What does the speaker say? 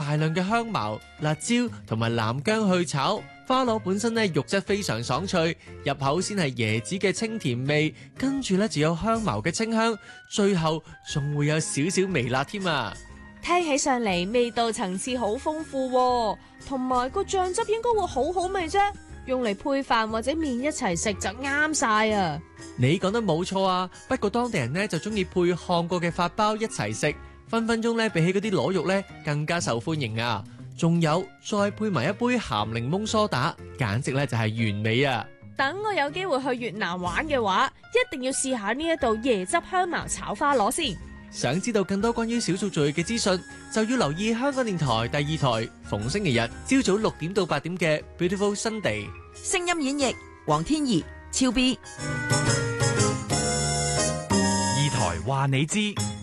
大量嘅香茅、辣椒同埋南薑去炒。花螺本身咧肉質非常爽脆，入口先係椰子嘅清甜味，跟住咧就有香茅嘅清香，最後仲會有少少微辣添啊！ 聽起上嚟味道層次好豐富喎，同埋個醬汁應該會好好味啫，用嚟配飯或者麵一齊食就啱晒啊！ 你講得冇錯啊，不過當地人咧就中意配烘過嘅法包一齊食，分分鐘咧比起嗰啲螺肉咧更加受歡迎啊！仲有再配埋一杯鹹檸檬梳打，簡直咧就係完美啊！ 等我有機會去越南玩嘅話，一定要試下呢一道椰汁香茅炒花螺先。 想知道更多關於少數族裔嘅資訊，就要留意香港電台第2台逢星期日朝早6點到8點嘅 Beautiful Sunday。 聲音演繹黃天怡、超 B。 二台話你知。